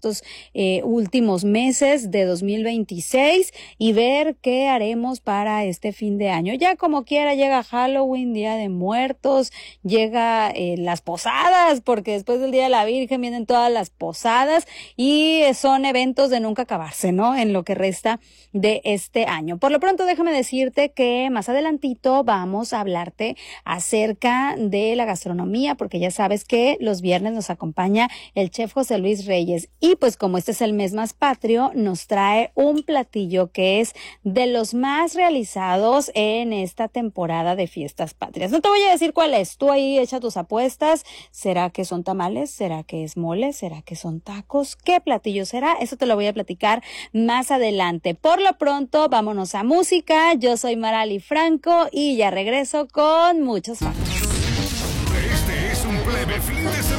estos últimos meses de 2026 y ver qué haremos para este fin de año. Ya como quiera llega Halloween, Día de Muertos, llega las posadas, porque después del Día de la Virgen vienen todas las posadas y son eventos de nunca acabarse, ¿no? En lo que resta de este año. Por lo pronto, déjame decirte que más adelantito vamos a hablarte acerca de la gastronomía, porque ya sabes que los viernes nos acompaña el chef José Luis Reyes y pues como este es el mes más patrio, nos trae un platillo que es de los más realizados en esta temporada de fiestas patrias. No te voy a decir cuál es, tú ahí echa tus apuestas. ¿Será que son tamales? ¿Será que es mole? ¿Será que son tacos? ¿Qué platillo será? Eso te lo voy a platicar más adelante. Por lo pronto, vámonos a música. Yo soy Marali Franco y ya regreso con muchos factos. Este es un plebe fin de semana.